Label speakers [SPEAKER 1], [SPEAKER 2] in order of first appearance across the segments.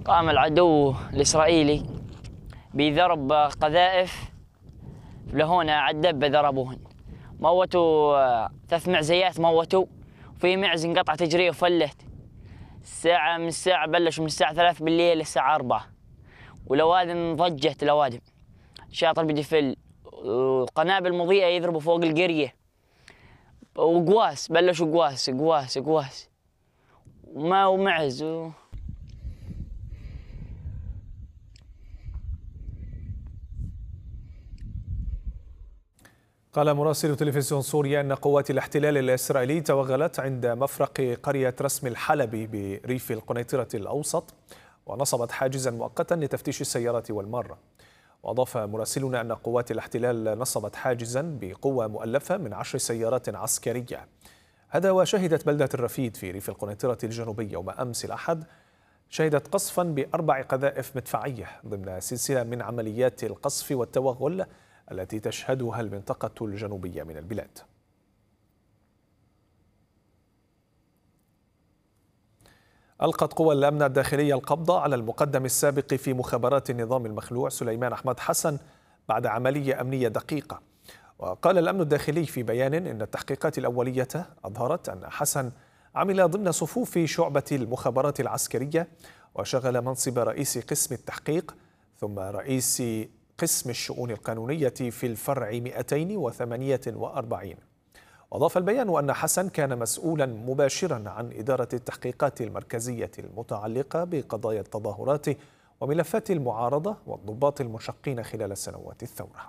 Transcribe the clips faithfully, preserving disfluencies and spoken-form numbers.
[SPEAKER 1] قام العدو الإسرائيلي بضرب قذائف لهنا على الدبة، ضربوهن موتوا ثلاث معزيات، موتوا وفي معز انقطع تجريه وفلت. الساعة من الساعة بلشوا من الساعة ثلاث بالليل للساعة أربعة، ولوادم ضجت لوادم، شاطر بدفل وقنابل مضيئة يضربوا فوق القرية، وقواس بلشوا قواس قواس قواس وما ومعز و...
[SPEAKER 2] قال مراسل تلفزيون سوريا أن قوات الاحتلال الإسرائيلي توغلت عند مفرق قرية رسم الحلبي بريف القنيطرة الأوسط، ونصبت حاجزا مؤقتا لتفتيش السيارات والمارة. وأضاف مراسلنا أن قوات الاحتلال نصبت حاجزا بقوة مؤلفة من عشر سيارات عسكرية. هذا وشهدت بلدة الرفيد في ريف القنيطرة الجنوبي يوم أمس الأحد شهدت قصفا بأربع قذائف مدفعية ضمن سلسلة من عمليات القصف والتوغل التي تشهدها المنطقة الجنوبية من البلاد. ألقت قوى الأمن الداخلي القبض على المقدم السابق في مخابرات النظام المخلوع سليمان أحمد حسن بعد عملية أمنية دقيقة. وقال الأمن الداخلي في بيان إن التحقيقات الأولية أظهرت أن حسن عمل ضمن صفوف شعبة المخابرات العسكرية، وشغل منصب رئيس قسم التحقيق ثم رئيس قسم الشؤون القانونية في الفرع مئتين وثمانية وأربعين. وأضاف البيان أن حسن كان مسؤولا مباشرا عن إدارة التحقيقات المركزية المتعلقة بقضايا التظاهرات وملفات المعارضة والضباط المنشقين خلال سنوات الثورة.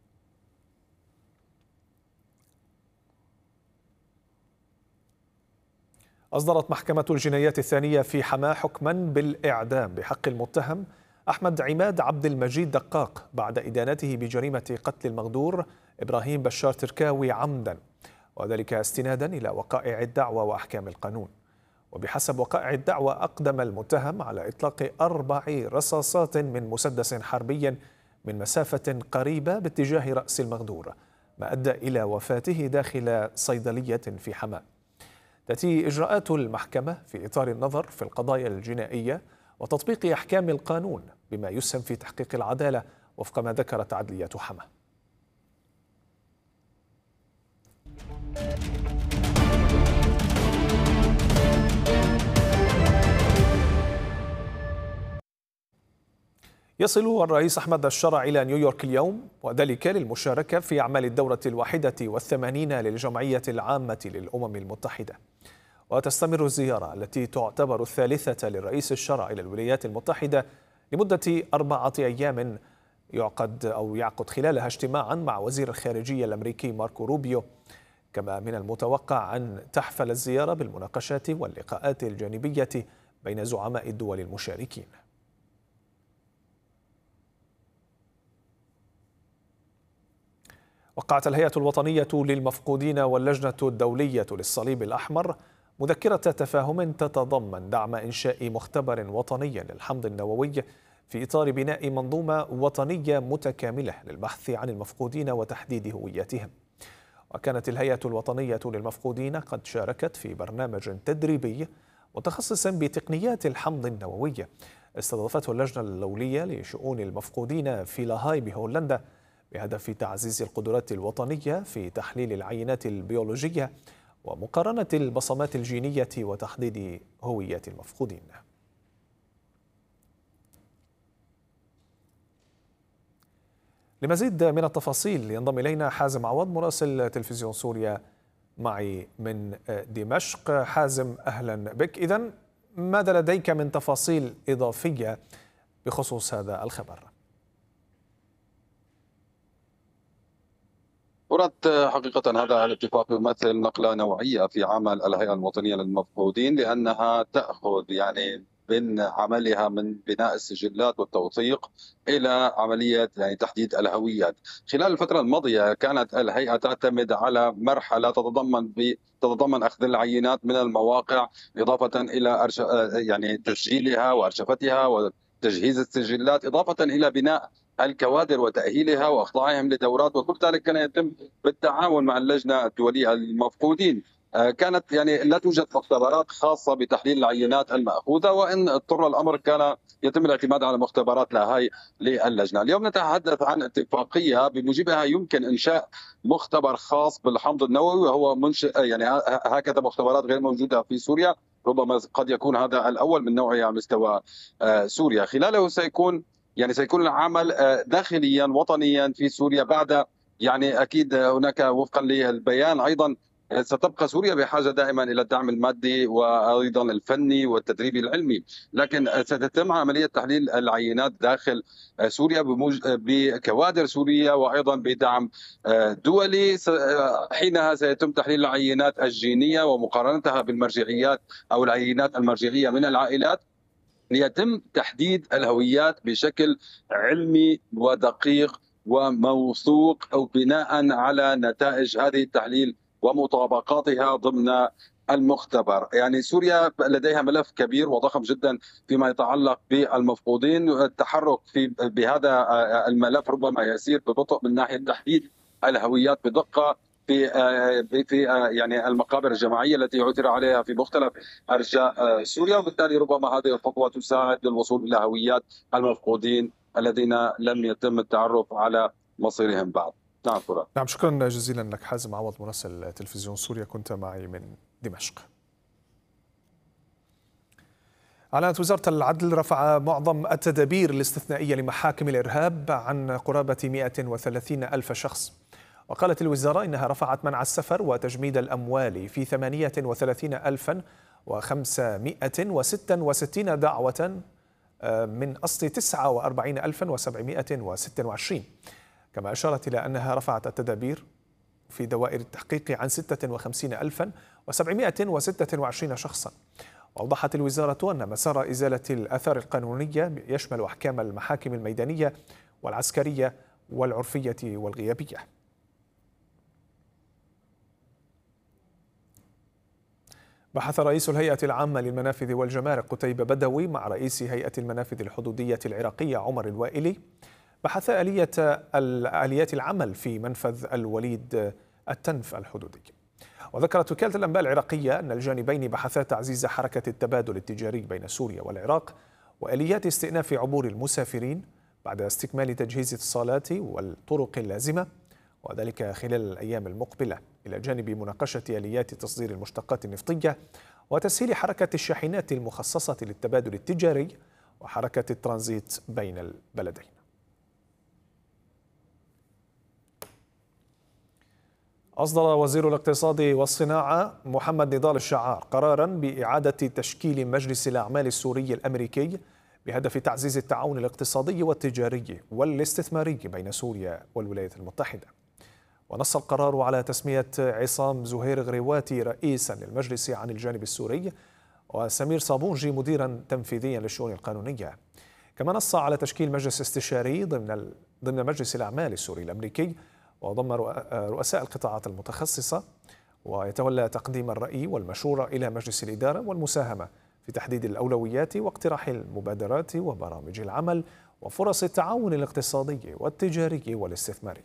[SPEAKER 2] أصدرت محكمة الجنايات الثانية في حماة حكما بالإعدام بحق المتهم أحمد عماد عبد المجيد دقاق بعد إدانته بجريمة قتل المغدور إبراهيم بشار تركاوي عمدا، وذلك استنادا إلى وقائع الدعوى وأحكام القانون. وبحسب وقائع الدعوى أقدم المتهم على إطلاق أربع رصاصات من مسدس حربي من مسافة قريبة باتجاه رأس المغدور، ما أدى إلى وفاته داخل صيدلية في حماة. تأتي إجراءات المحكمة في إطار النظر في القضايا الجنائية وتطبيق أحكام القانون بما يسهم في تحقيق العدالة وفق ما ذكرت عدلية حماة. يصل الرئيس أحمد الشرع إلى نيويورك اليوم، وذلك للمشاركة في أعمال الدورة الواحدة والثمانين للجمعية العامة للأمم المتحدة. وتستمر الزيارة التي تعتبر الثالثة للرئيس الشرع إلى الولايات المتحدة لمدة أربعة أيام، يعقد أو يعقد خلالها اجتماعا مع وزير الخارجية الأمريكي ماركو روبيو. كما من المتوقع أن تحفل الزيارة بالمناقشات واللقاءات الجانبية بين زعماء الدول المشاركين. وقعت الهيئة الوطنية للمفقودين واللجنة الدولية للصليب الأحمر مذكرة تفاهم تتضمن دعم إنشاء مختبر وطني للحمض النووي في إطار بناء منظومة وطنية متكاملة للبحث عن المفقودين وتحديد هويتهم. وكانت الهيئة الوطنية للمفقودين قد شاركت في برنامج تدريبي متخصص بتقنيات الحمض النووي استضافته اللجنة الدولية لشؤون المفقودين في لاهاي بهولندا، بهدف تعزيز القدرات الوطنية في تحليل العينات البيولوجية ومقارنة البصمات الجينية وتحديد هوية المفقودين. لمزيد من التفاصيل ينضم إلينا حازم عوض مراسل تلفزيون سوريا معي من دمشق. حازم، أهلا بك. إذن ماذا لديك من تفاصيل إضافية بخصوص هذا الخبر؟
[SPEAKER 3] أردت حقيقة هذا الاتفاق يمثل نقلة نوعية في عمل الهيئة الوطنية للمفقودين، لأنها تأخذ يعني من عملها من بناء السجلات والتوثيق إلى عملية يعني تحديد الهويات. خلال الفترة الماضية كانت الهيئة تعتمد على مرحلة تتضمن تتضمن أخذ العينات من المواقع، إضافة إلى يعني تسجيلها وأرشفتها وتجهيز السجلات، إضافة إلى بناء الكوادر وتأهيلها وإخضاعهم لدورات، وكل ذلك كان يتم بالتعاون مع اللجنة الدولية للمفقودين. كانت يعني لا توجد مختبرات خاصة بتحليل العينات المأخوذة، وإن اضطر الأمر كان يتم الاعتماد على مختبرات لاهاي للجنة. اليوم نتحدث عن اتفاقية بموجبها يمكن إنشاء مختبر خاص بالحمض النووي، وهو منشئ يعني هكذا مختبرات غير موجودة في سوريا، ربما قد يكون هذا الأول من نوعه على مستوى سوريا. خلاله سيكون يعني سيكون العمل داخليا وطنيا في سوريا. بعد يعني أكيد هناك وفقا للبيان أيضا ستبقى سوريا بحاجة دائما إلى الدعم المادي وأيضا الفني والتدريب العلمي، لكن ستتم عملية تحليل العينات داخل سوريا بكوادر سورية وأيضا بدعم دولي. حينها سيتم تحليل العينات الجينية ومقارنتها بالمرجعيات أو العينات المرجعية من العائلات، ليتم تحديد الهويات بشكل علمي ودقيق وموثوق أو بناء على نتائج هذه التحليل ومطابقاتها ضمن المختبر. يعني سوريا لديها ملف كبير وضخم جدا فيما يتعلق بالمفقودين. التحرك في بهذا الملف ربما يسير ببطء من ناحية تحديد الهويات بدقة في في يعني المقابر الجماعيه التي عثر عليها في مختلف ارجاء سوريا، وبالتالي ربما هذه الخطوه تساعد للوصول الى هويات المفقودين الذين لم يتم التعرف على مصيرهم بعد. نعم فرات.
[SPEAKER 2] نعم، شكرا جزيلا لك حازم عوض مراسل تلفزيون سوريا، كنت معي من دمشق. أعلنت وزارة العدل رفع معظم التدابير الاستثنائية لمحاكم الإرهاب عن قرابة مئة وثلاثين ألف شخص. وقالت الوزارة إنها رفعت منع السفر وتجميد الأموال في ثمانية وثلاثين ألفا وخمسمئة وستة وستين دعوة من أصل تسعة وأربعين ألفا وسبعمئة وستة وعشرين. كما أشارت إلى أنها رفعت التدابير في دوائر التحقيق عن ستة وخمسين ألفا وسبعمئة وستة وعشرين شخصا. وأوضحت الوزارة أن مسار إزالة الآثار القانونية يشمل أحكام المحاكم الميدانية والعسكرية والعرفية والغيابية. بحث رئيس الهيئة العامة للمنافذ والجمارك قتيبة بدوي مع رئيس هيئة المنافذ الحدودية العراقية عمر الوائلي بحث آلية آليات العمل في منفذ الوليد التنف الحدودي. وذكرت وكالة الأنباء العراقية أن الجانبين بحثا تعزيز حركة التبادل التجاري بين سوريا والعراق وآليات استئناف عبور المسافرين بعد استكمال تجهيز الاتصالات والطرق اللازمة، وذلك خلال الأيام المقبلة، إلى جانب مناقشة آليات تصدير المشتقات النفطية وتسهيل حركة الشاحنات المخصصة للتبادل التجاري وحركة الترانزيت بين البلدين. أصدر وزير الاقتصاد والصناعة محمد نضال الشعار قراراً بإعادة تشكيل مجلس الأعمال السوري الأمريكي بهدف تعزيز التعاون الاقتصادي والتجاري والاستثماري بين سوريا والولايات المتحدة. ونص القرار على تسمية عصام زهير غريواتي رئيساً للمجلس عن الجانب السوري وسمير صابونجي مديراً تنفيذياً للشؤون القانونية. كما نص على تشكيل مجلس استشاري ضمن ضمن مجلس الأعمال السوري الأمريكي وضم رؤساء القطاعات المتخصصة، ويتولى تقديم الرأي والمشورة إلى مجلس الإدارة والمساهمة في تحديد الأولويات واقتراح المبادرات وبرامج العمل وفرص التعاون الاقتصادي والتجاري والاستثماري.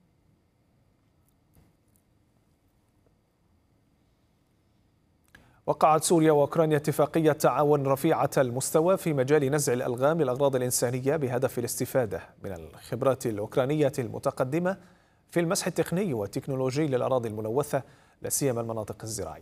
[SPEAKER 2] وقعت سوريا وأوكرانيا اتفاقية تعاون رفيعة المستوى في مجال نزع الألغام للأغراض الإنسانية بهدف الاستفادة من الخبرات الأوكرانية المتقدمة في المسح التقني والتكنولوجي للأراضي الملوثة لا سيما المناطق الزراعية.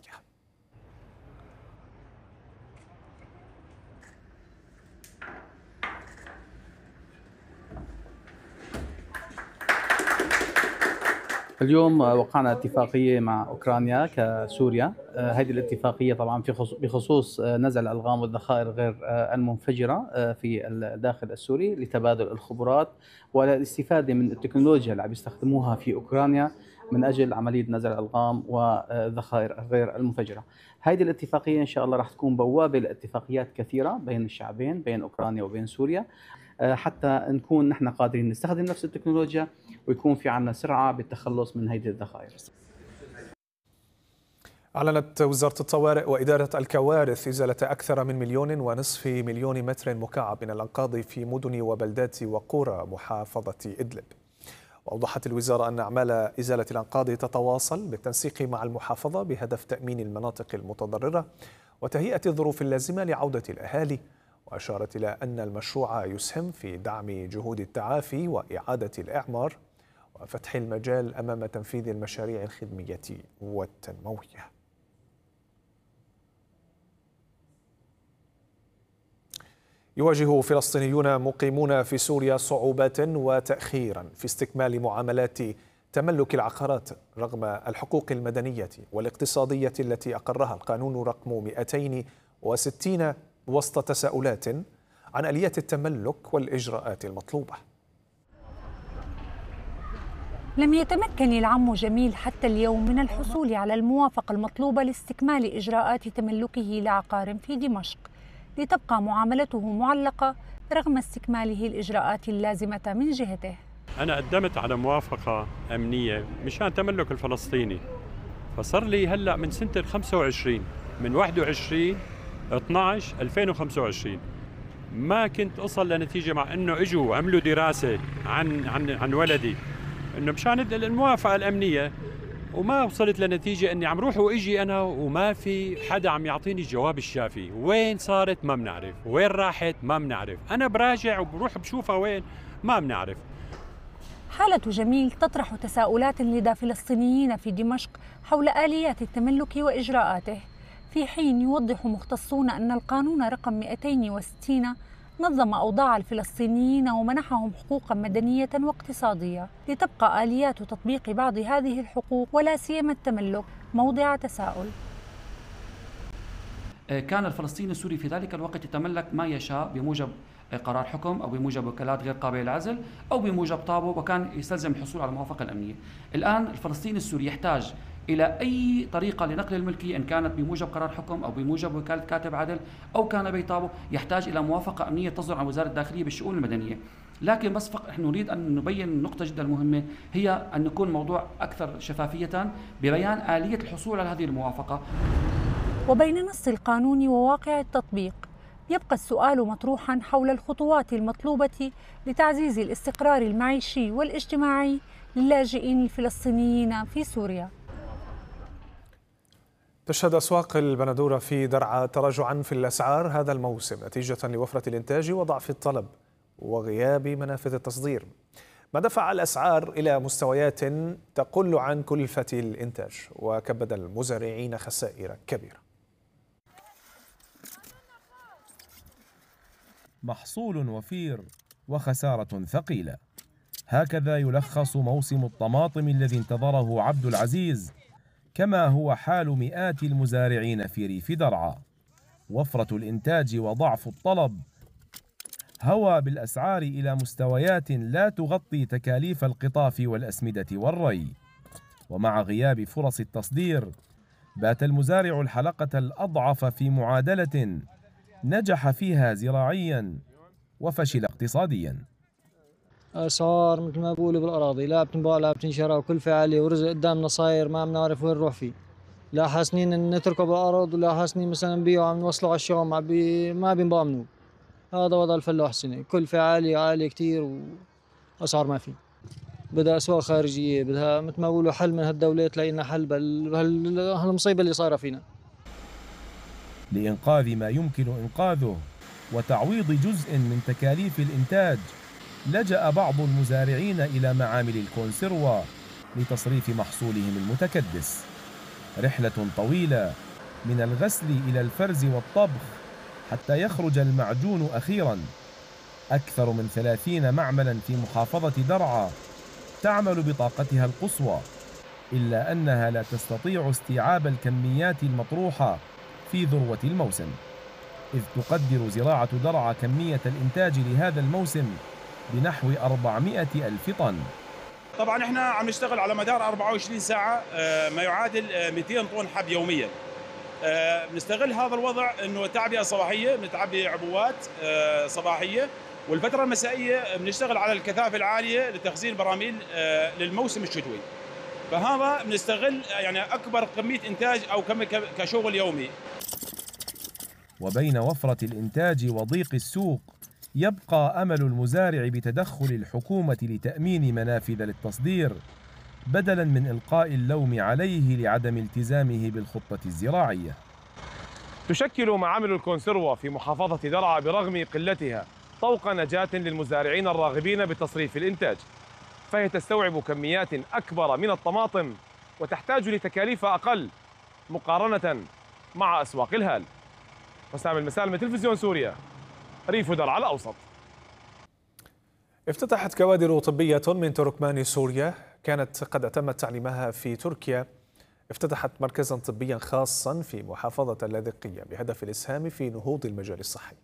[SPEAKER 4] اليوم وقعنا اتفاقية مع أوكرانيا كسوريا. هذه الاتفاقية طبعا في بخصوص نزع الألغام والذخائر غير المنفجرة في الداخل السوري لتبادل الخبرات والاستفادة من التكنولوجيا اللي عم يستخدموها في أوكرانيا من أجل عملية نزع الألغام والذخائر غير المنفجرة. هذه الاتفاقية إن شاء الله راح تكون بوابة لاتفاقيات كثيرة بين الشعبين، بين أوكرانيا وبين سوريا، حتى نكون نحن قادرين نستخدم نفس التكنولوجيا ويكون في عنا سرعة بالتخلص من هذه الذخائر.
[SPEAKER 2] أعلنت وزارة الطوارئ وإدارة الكوارث إزالة أكثر من مليون ونصف مليون متر مكعب من الأنقاض في مدن وبلدات وقرى محافظة إدلب. وأوضحت الوزارة أن أعمال إزالة الأنقاض تتواصل بالتنسيق مع المحافظة بهدف تأمين المناطق المتضررة وتهيئة الظروف اللازمة لعودة الأهالي وأشارت إلى أن المشروع يسهم في دعم جهود التعافي وإعادة الإعمار وفتح المجال أمام تنفيذ المشاريع الخدمية والتنموية. يواجه فلسطينيون مقيمون في سوريا صعوبات وتأخيرا في استكمال معاملات تملك العقارات رغم الحقوق المدنية والاقتصادية التي أقرها القانون رقم مئتين وستين وسط تساؤلات عن آليات التملك والإجراءات المطلوبة.
[SPEAKER 5] لم يتمكن العم جميل حتى اليوم من الحصول على الموافقة المطلوبة لاستكمال إجراءات تملكه لعقار في دمشق، لتبقى معاملته معلقة رغم استكماله الإجراءات اللازمة من جهته.
[SPEAKER 6] أنا قدمت على موافقة أمنية مشان تملك الفلسطيني، فصار لي هلأ من سنة خمسة وعشرين من واحد وعشرين اثنعش ألفين وخمسة وعشرين ما كنت أصل لنتيجة، مع إنه إجوا وعملوا دراسة عن عن عن ولدي إنه مشان الموافقة الأمنية، وما وصلت لنتيجة إني عم روح وإجي أنا وما في حدا عم يعطيني الجواب الشافي. وين صارت ما بنعرف، وين راحت ما بنعرف، أنا براجع وبروح بشوفها وين ما بنعرف.
[SPEAKER 5] حالة جميل تطرح تساؤلات لدى فلسطينيين في دمشق حول آليات التملك وإجراءاته، في حين يوضح مختصون أن القانون رقم مئتين وستين نظم أوضاع الفلسطينيين ومنحهم حقوقا مدنية واقتصادية، لتبقى آليات تطبيق بعض هذه الحقوق ولا سيما التملك موضع تساؤل.
[SPEAKER 7] كان الفلسطيني السوري في ذلك الوقت يتملك ما يشاء بموجب قرار حكم أو بموجب وكالات غير قابلة للعزل أو بموجب طابو، وكان يستلزم الحصول على الموافقة الأمنية. الآن الفلسطيني السوري يحتاج إلى أي طريقة لنقل الملكية، إن كانت بموجب قرار حكم أو بموجب وكالة كاتب عدل أو كان بطابو، يحتاج إلى موافقة أمنية تصدر عن وزارة الداخلية بالشؤون المدنية. لكن بس فقط نحن نريد أن نبين نقطة جدا مهمة، هي أن يكون الموضوع أكثر شفافية ببيان آلية الحصول على هذه الموافقة.
[SPEAKER 5] وبين نص القانون وواقع التطبيق يبقى السؤال مطروحا حول الخطوات المطلوبة لتعزيز الاستقرار المعيشي والاجتماعي للاجئين الفلسطينيين في سوريا.
[SPEAKER 2] تشهد أسواق البندورة في درعا تراجعا في الأسعار هذا الموسم نتيجة لوفرة الإنتاج وضعف الطلب وغياب منافذ التصدير، ما دفع الأسعار إلى مستويات تقل عن كلفة الإنتاج وكبد المزارعين خسائر كبيرة.
[SPEAKER 8] محصول وفير وخسارة ثقيلة، هكذا يلخص موسم الطماطم الذي انتظره عبد العزيز، كما هو حال مئات المزارعين في ريف درعا. وفرة الإنتاج وضعف الطلب هوى بالأسعار إلى مستويات لا تغطي تكاليف القطاف والأسمدة والري، ومع غياب فرص التصدير بات المزارع الحلقة الأضعف في معادلة نجح فيها زراعيا وفشل اقتصاديا.
[SPEAKER 9] أسعار مثل ما بقولوا بالأراضي لا بتنباع لا بتنشرى، وكل فعالية ورزق قدامنا صاير ما بنعرف وين نروح فيه، لا حاسنين نتركه بالأرض ولا حاسنين مثلا نبيعه عم نوصله على الشام ما بينباع منه. هذا وضع الفلاح السنة، كل فعالية عالية كتير وأسعار ما في، بدها أسواق خارجية، بدها مثل ما بقولوا حل من هالدولة تلاقي لنا حل بهالمصيبة اللي صايرة فينا.
[SPEAKER 8] لإنقاذ ما يمكن إنقاذه وتعويض جزء من تكاليف الإنتاج لجأ بعض المزارعين إلى معامل الكونسيروا لتصريف محصولهم المتكدس. رحلة طويلة من الغسل إلى الفرز والطبخ حتى يخرج المعجون أخيراً. أكثر من ثلاثين معملاً في محافظة درعا تعمل بطاقتها القصوى، إلا أنها لا تستطيع استيعاب الكميات المطروحة في ذروة الموسم، إذ تقدر زراعة درعا كمية الإنتاج لهذا الموسم بنحو أربعمئة ألف طن.
[SPEAKER 10] طبعا احنا عم نشتغل على مدار أربعة وعشرين ساعة ما يعادل مئتين طن حب يوميا. بنستغل هذا الوضع انه تعبئة صباحية، بنتعبي عبوات صباحية، والفترة المسائية بنشتغل على الكثافة العالية لتخزين براميل للموسم الشتوي. فهذا بنستغل يعني أكبر كمية إنتاج أو كشغل يومي.
[SPEAKER 8] وبين وفرة الإنتاج وضيق السوق يبقى أمل المزارع بتدخل الحكومة لتأمين منافذ للتصدير، بدلاً من إلقاء اللوم عليه لعدم التزامه بالخطة الزراعية. تشكل معامل الكونسيروا في محافظة درعا برغم قلتها طوق نجاة للمزارعين الراغبين بتصريف الإنتاج، فهي تستوعب كميات أكبر من الطماطم وتحتاج لتكاليف أقل مقارنة مع أسواق الهال. حسام المسالم، تلفزيون سوريا، ريف درعا الأوسط.
[SPEAKER 2] افتتحت كوادر طبية من تركمان سوريا كانت قد تم تعليمها في تركيا، افتتحت مركزا طبيا خاصا في محافظة اللاذقية بهدف الإسهام في نهوض المجال الصحي.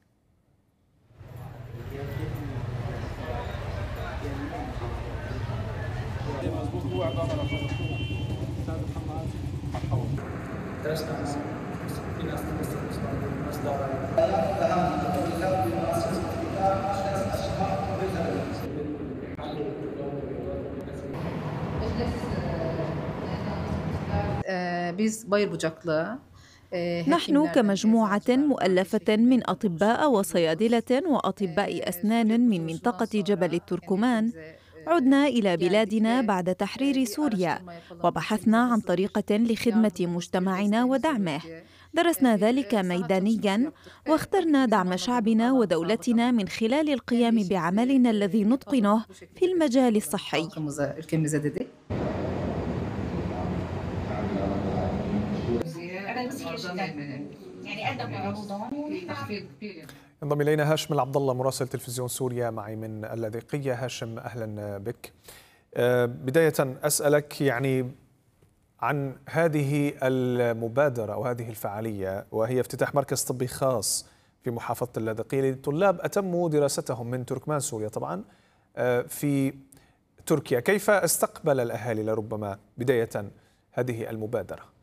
[SPEAKER 11] نحن كمجموعة مؤلفة من أطباء وصيادلة وأطباء أسنان من منطقة جبل التركمان عدنا إلى بلادنا بعد تحرير سوريا وبحثنا عن طريقة لخدمة مجتمعنا ودعمه. درسنا ذلك ميدانياً واخترنا دعم شعبنا ودولتنا من خلال القيام بعملنا الذي نتقنه في المجال الصحي.
[SPEAKER 2] انضم الينا هاشم العبد الله مراسل تلفزيون سوريا معي من اللاذقية. هاشم، اهلا بك. بداية اسالك يعني عن هذه المبادرة او هذه الفعالية، وهي افتتاح مركز طبي خاص في محافظة اللاذقية لطلاب اتموا دراستهم من تركمان سوريا طبعا في تركيا. كيف استقبل الاهالي لربما بداية هذه المبادرة؟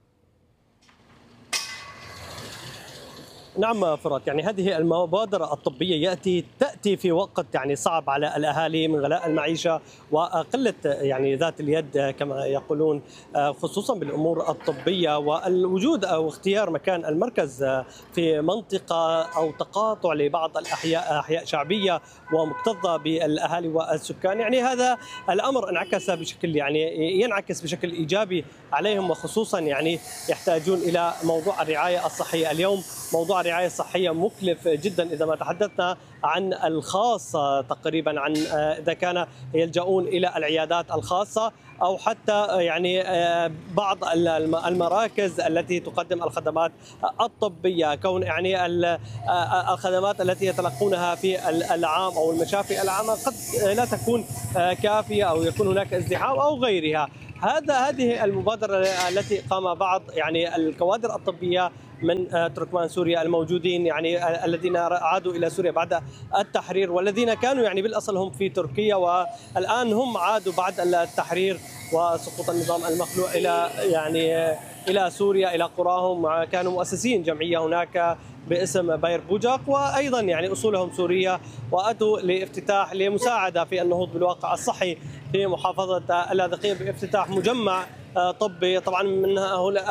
[SPEAKER 12] نعم فرات، يعني هذه المبادرة الطبية يأتي تأتي في وقت يعني صعب على الأهالي من غلاء المعيشة وقلة يعني ذات اليد كما يقولون، خصوصا بالأمور الطبية، والوجود أو اختيار مكان المركز في منطقة أو تقاطع لبعض الأحياء أحياء شعبية ومكتظة بالأهالي والسكان. يعني هذا الأمر انعكس بشكل يعني ينعكس بشكل إيجابي عليهم، وخصوصا يعني يحتاجون إلى موضوع الرعاية الصحية. اليوم موضوع الرعاية الصحية مكلف جدا إذا ما تحدثنا عن الخاصة، تقريبا عن إذا كان يلجؤون إلى العيادات الخاصة أو حتى يعني بعض المراكز التي تقدم الخدمات الطبية، كون يعني الخدمات التي يتلقونها في العام أو المشافي العامة قد لا تكون كافية أو يكون هناك ازدحام أو غيرها. هذا هذه المبادرة التي قام بعض يعني الكوادر الطبية من تركمان سوريا الموجودين يعني الذين عادوا إلى سوريا بعد التحرير، والذين كانوا يعني بالأصل هم في تركيا والآن هم عادوا بعد التحرير وسقوط النظام المخلوع إلى يعني إلى سوريا إلى قراهم. كانوا مؤسسين جمعية هناك باسم باير بوجاق، وأيضا يعني أصولهم سورية، وأتوا لافتتاح لمساعدة في النهوض بالواقع الصحي في محافظة اللاذقية بافتتاح مجمع طبي طبعا من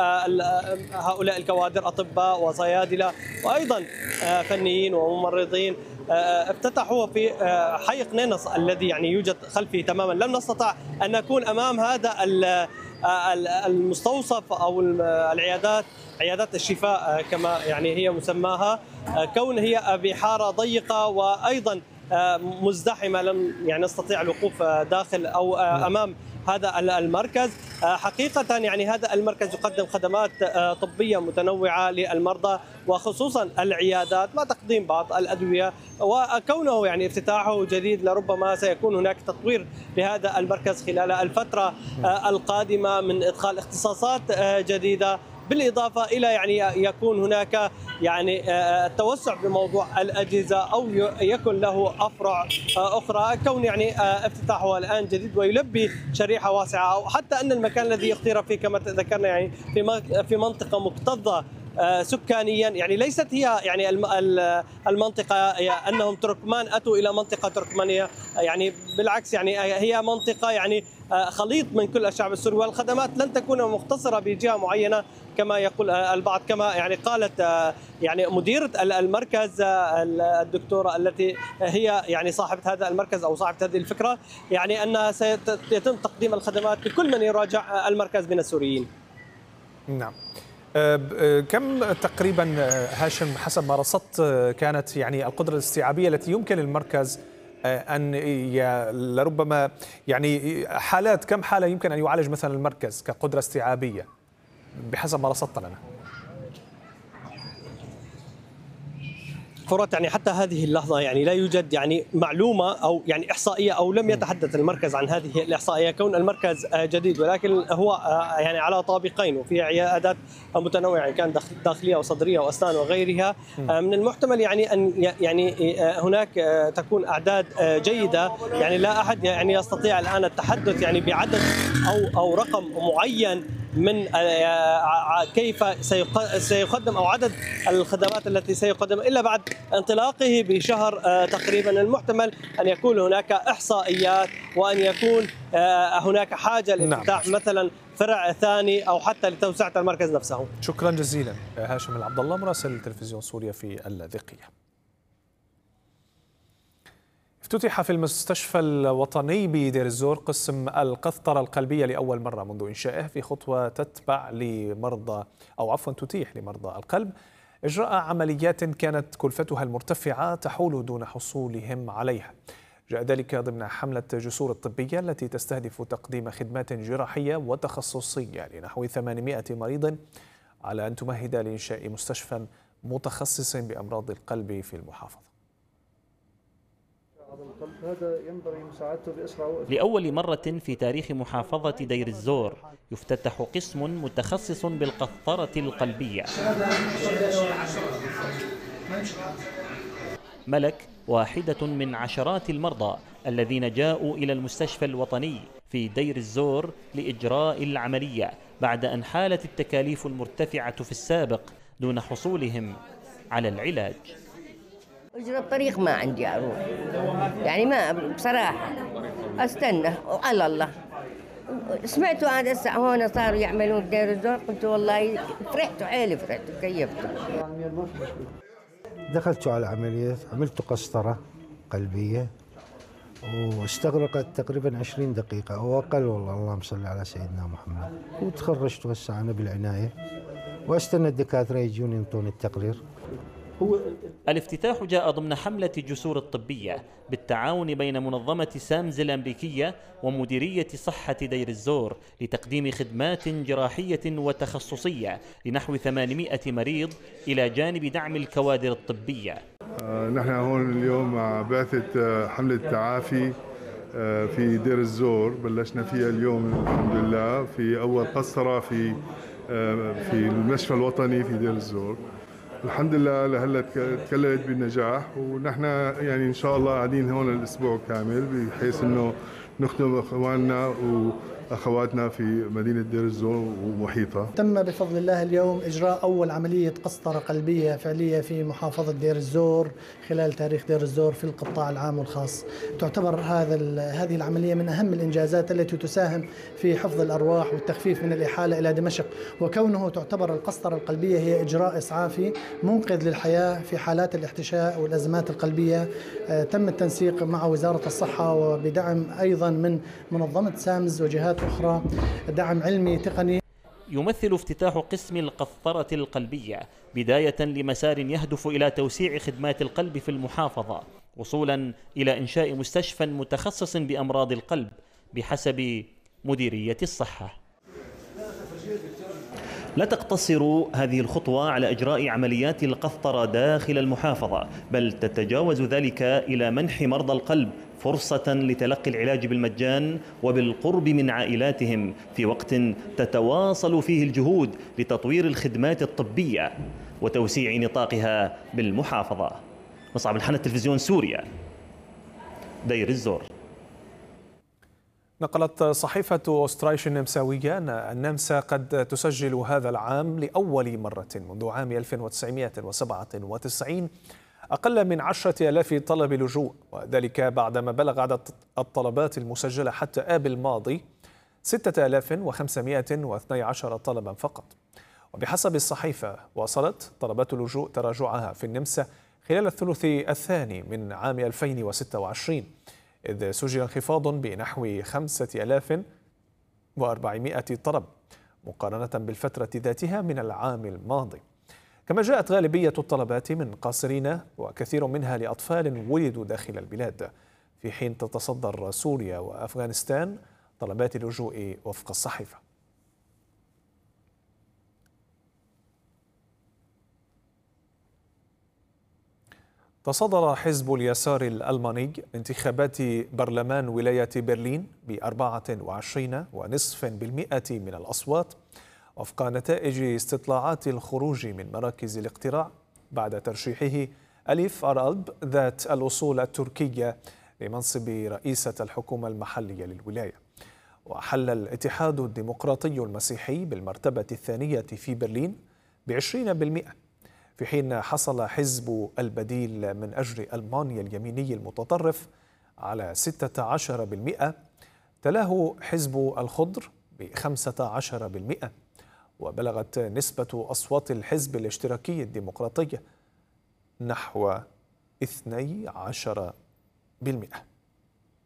[SPEAKER 12] هؤلاء الكوادر أطباء وصيادلة وأيضا فنيين وممرضين. افتتحوا في حي قنينص الذي يعني يوجد خلفي تماما. لم نستطع أن نكون أمام هذا المستوصف أو العيادات عيادات الشفاء كما يعني هي مسماها، كون هي بحارة ضيقة وأيضا مزدحمة، لم يعني نستطيع الوقوف داخل أو أمام هذا المركز. حقيقة يعني هذا المركز يقدم خدمات طبية متنوعة للمرضى، وخصوصا العيادات مع تقديم بعض الأدوية، وكونه يعني افتتاحه جديد لربما سيكون هناك تطوير لهذا المركز خلال الفترة القادمة من إدخال اختصاصات جديدة، بالإضافة إلى يعني يكون هناك يعني التوسع بموضوع الأجهزة أو يكون له أفرع أخرى، كون يعني افتتاحه الآن جديد ويلبي شريحة واسعة، أو حتى أن المكان الذي اختير فيه كما ذكرنا يعني في في منطقة مكتظة سكانيا، يعني ليست هي يعني المنطقة أنهم تركمان أتوا إلى منطقة تركمانية، يعني بالعكس يعني هي منطقة يعني خليط من كل الشعب السوري، والخدمات لن تكون مختصرة بجهة معينة كما يقول البعض، كما يعني قالت يعني مديرة المركز الدكتورة التي هي يعني صاحبة هذا المركز أو صاحبة هذه الفكرة، يعني أنها سيتم تقديم الخدمات لكل من يراجع المركز من السوريين.
[SPEAKER 2] نعم. كم تقريبا هاشم حسب ما رصدت كانت يعني القدرة الاستيعابية التي يمكن المركز أن لربما يعني حالات، كم حالة يمكن أن يعالج مثلا المركز كقدرة استيعابية بحسب ما رصدت لنا؟
[SPEAKER 12] فرات يعني حتى هذه اللحظة يعني لا يوجد يعني معلومة أو يعني إحصائية، أو لم يتحدث المركز عن هذه الإحصائية كون المركز جديد، ولكن هو يعني على طابقين وفيه عيادات متنوعة، يعني كان داخلية وصدرية وأسنان وغيرها. من المحتمل يعني أن يعني هناك تكون أعداد جيدة، يعني لا أحد يعني يستطيع الآن التحدث يعني بعدد أو أو رقم معين من كيف سيقدم أو عدد الخدمات التي سيقدم إلا بعد انطلاقه بشهر تقريبا. المحتمل أن يكون هناك إحصائيات وأن يكون هناك حاجة لافتتاح نعم. مثلا فرع ثاني أو حتى لتوسعة المركز نفسه.
[SPEAKER 2] شكرا جزيلا هاشم العبد الله مراسل تلفزيون سوريا في اللاذقية. افتتح في المستشفى الوطني بدير الزور قسم القسطرة القلبية لأول مرة منذ إنشائه، في خطوة تتبع لمرضى أو عفوا تتيح لمرضى القلب إجراء عمليات كانت كلفتها المرتفعة تحول دون حصولهم عليها. جاء ذلك ضمن حملة جسور الطبية التي تستهدف تقديم خدمات جراحية وتخصصية لنحو ثمانمائة مريض، على أن تمهد لإنشاء مستشفى متخصص بأمراض القلب في المحافظة.
[SPEAKER 13] لأول مرة في تاريخ محافظة دير الزور يفتتح قسم متخصص بالقسطرة القلبية. ملك واحدة من عشرات المرضى الذين جاءوا إلى المستشفى الوطني في دير الزور لإجراء العملية بعد أن حالت التكاليف المرتفعة في السابق دون حصولهم على العلاج.
[SPEAKER 14] اجرى الطريق ما عندي اروح، يعني ما بصراحه استنى وعلى الله. سمعتوا هذا الساعه هون صاروا يعملون في دير الزور، قلت والله فرحت عيلي فرحت وكيفت.
[SPEAKER 15] دخلت على عمليه، عملت قسطره قلبيه واستغرقت تقريبا عشرين دقيقه او اقل، والله اللهم صل على سيدنا محمد. وتخرجت هسه انا بالعنايه واستنى الدكاتره يجون ينطون التقرير.
[SPEAKER 13] الافتتاح جاء ضمن حملة جسور الطبية بالتعاون بين منظمة سامز الأمريكية ومديرية صحة دير الزور لتقديم خدمات جراحية وتخصصية لنحو ثمانمائة مريض إلى جانب دعم الكوادر الطبية.
[SPEAKER 16] آه نحن هون اليوم مع بعثة حملة تعافي آه في دير الزور، بلشنا فيها اليوم الحمد لله في أول قسطرة في آه في المستشفى الوطني في دير الزور. الحمد لله لهلا تكللت بالنجاح، ونحن يعني ان شاء الله قاعدين هون الاسبوع كامل بحيث انه نخدم اخواننا واخواتنا في مدينه دير الزور ومحيطها.
[SPEAKER 17] تم بفضل الله اليوم اجراء اول عمليه قسطره قلبيه فعليه في محافظه دير الزور خلال تاريخ دير الزور في القطاع العام والخاص. تعتبر هذا هذه العمليه من اهم الانجازات التي تساهم في حفظ الارواح والتخفيف من الاحاله الى دمشق، وكونه تعتبر القسطره القلبيه هي اجراء اسعافي منقذ للحياه في حالات الاحتشاء والازمات القلبيه. تم التنسيق مع وزاره الصحه وبدعم ايضا من منظمه سامز وجهات أخرى، دعم علمي تقني.
[SPEAKER 13] يمثل افتتاح قسم القسطرة القلبية بداية لمسار يهدف إلى توسيع خدمات القلب في المحافظة، وصولا إلى إنشاء مستشفى متخصص بأمراض القلب بحسب مديرية الصحة. لا تقتصر هذه الخطوة على إجراء عمليات القسطرة داخل المحافظة، بل تتجاوز ذلك إلى منح مرضى القلب فرصة لتلقي العلاج بالمجان وبالقرب من عائلاتهم في وقت تتواصل فيه الجهود لتطوير الخدمات الطبية وتوسيع نطاقها بالمحافظة. مصعب الحنة، تلفزيون سوريا، دير الزور.
[SPEAKER 2] نقلت صحيفة أوسترايش النمساوية أن النمسا قد تسجل هذا العام لأول مرة منذ عام ألف وتسعمائة وسبعة وتسعين أقل من عشرة آلاف طلب لجوء، وذلك بعدما بلغ عدد الطلبات المسجلة حتى آب الماضي ستة آلاف وخمسمائة واثني عشر طلبا فقط. وبحسب الصحيفة واصلت طلبات اللجوء تراجعها في النمسا خلال الثلث الثاني من عام ألفين وستة وعشرين، إذ سجل انخفاض بنحو خمسة آلاف وأربعمائة طلب، مقارنة بالفترة ذاتها من العام الماضي. كما جاءت غالبية الطلبات من قاصرين وكثير منها لأطفال ولدوا داخل البلاد، في حين تتصدر سوريا وأفغانستان طلبات اللجوء وفق الصحيفة. تصدر حزب اليسار الألماني انتخابات برلمان ولاية برلين بأربعة وعشرين ونصف بالمئة من الأصوات وفق نتائج استطلاعات الخروج من مراكز الاقتراع بعد ترشيحه أليف أرالب ذات الأصول التركية لمنصب رئيسة الحكومة المحلية للولاية. وحل الاتحاد الديمقراطي المسيحي بالمرتبة الثانية في برلين بعشرين بالمئة، في حين حصل حزب البديل من أجل ألمانيا اليميني المتطرف على ستة عشر بالمئة، تلاه حزب الخضر بخمسة عشر بالمئة، وبلغت نسبة أصوات الحزب الاشتراكي الديمقراطي نحو اثني عشر بالمئة.